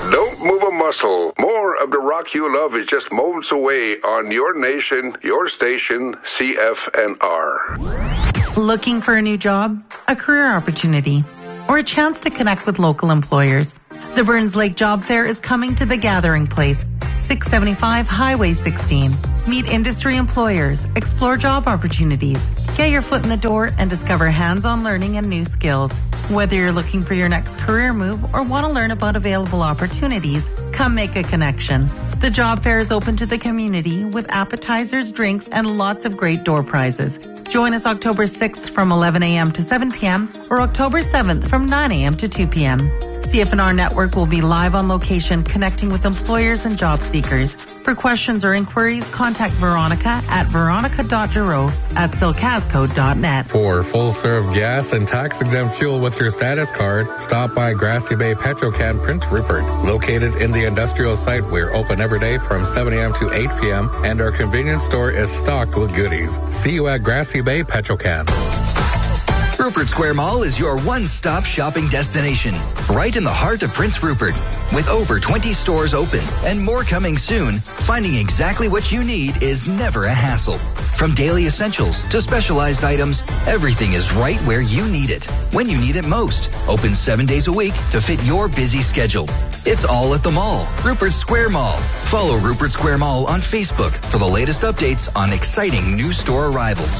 Don't move a muscle. More of the rock you love is just moments away on your nation, your station, CFNR. Looking for a new job, a career opportunity, or a chance to connect with local employers? The Burns Lake Job Fair is coming to the Gathering Place, 675 Highway 16. Meet industry employers, explore job opportunities, get your foot in the door, and discover hands-on learning and new skills. Whether you're looking for your next career move or want to learn about available opportunities, come make a connection. The job fair is open to the community with appetizers, drinks, and lots of great door prizes. Join us October 6th from 11 a.m. to 7 p.m. or October 7th from 9 a.m. to 2 p.m. CFNR Network will be live on location connecting with employers and job seekers. For questions or inquiries, contact Veronica at veronica.giroux@silcasco.net. For full-serve gas and tax-exempt fuel with your status card, stop by Grassy Bay Petrocan Prince Rupert. Located in the industrial site, we're open every day from 7 a.m. to 8 p.m., and our convenience store is stocked with goodies. See you at Grassy Bay Petrocan. Rupert Square Mall is your one-stop shopping destination, right in the heart of Prince Rupert. With over 20 stores open and more coming soon, finding exactly what you need is never a hassle. From daily essentials to specialized items, everything is right where you need it, when you need it most. Open 7 days a week to fit your busy schedule. It's all at the mall, Rupert Square Mall. Follow Rupert Square Mall on Facebook for the latest updates on exciting new store arrivals.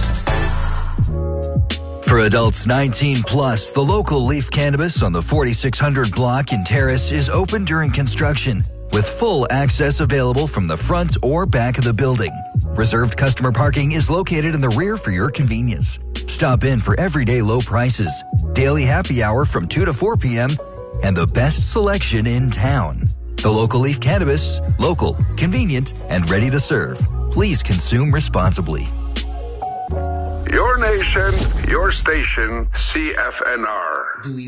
For adults 19 plus, the local Leaf Cannabis on the 4600 block in Terrace is open during construction, with full access available from the front or back of the building. Reserved customer parking is located in the rear for your convenience. Stop in for everyday low prices, daily happy hour from 2 to 4 p.m., and the best selection in town. The local Leaf Cannabis, local, convenient, and ready to serve. Please consume responsibly. Your nation, your station, CFNR.